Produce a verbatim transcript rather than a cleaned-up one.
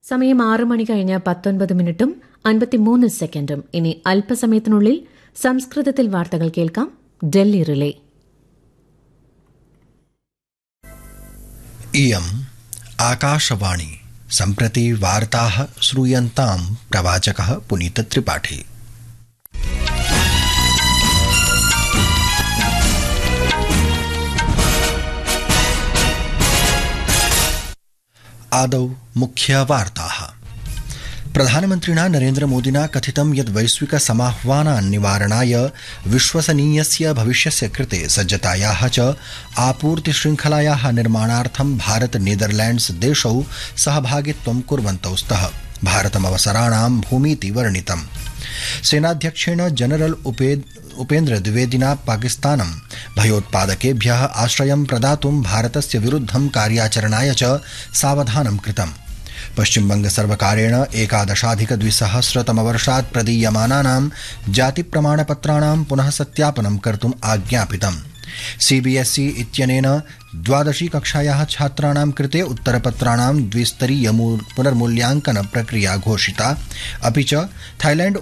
സമയം ആറ് മണി കഴിഞ്ഞ് പത്തൊൻപത് മിനിറ്റും അൻപത്തിമൂന്ന് സെക്കൻഡും. ഇനി അല്പസമയത്തിനുള്ളിൽ സംസ്കൃതത്തിൽ വാർത്തകൾ കേൾക്കാം. ഡൽഹി റിലേ. इयम् आकाशवाणी. सम्प्रति वार्ताः श्रूयन्ताम् प्रवाचकः पुनीतत्रिपाठी. आदौ मुख्यवार्ताः. प्रधानमन्त्रिणा नरेन्द्रमोदिना कथितं यत् वैश्विक समाह्वानान् निवारणाय विश्वसनीयस्य भविष्यस्य कृते सज्जतायाः च आपूर्तिशृङ्खलायाः निर्माणार्थं भारत नीदरलैण्ड्स् देशौ सहभागित्वं कुर्वन्तौ स्तः. भारतमवसराणां भूमीति वर्णितम्. सेनाध्यक्षेण जनरल उपेन्द्र द्विवेदिना पाकिस्तानं भयोत्पादकेभ्यः आश्रयं प्रदातुं भारतस्य विरुद्धं कार्याचरणाय च सावधानं कृतम्. पश्चिमबंग सर्वकारेण एकादशाधिक द्विसहस्रतमवर्षात् प्रदीयमानानां जातिप्रमाणपत्राणां पुनः सत्यापनं कर्तुम् आज्ञापितम्. सीबीएसई इत्यनेन द्वादशी कक्षायाः छात्राणां कृते उत्तरपत्राणां द्विस्तरीय पुनर्मूल्यांकन प्रक्रिया घोषिता. अपि च थाईलैंड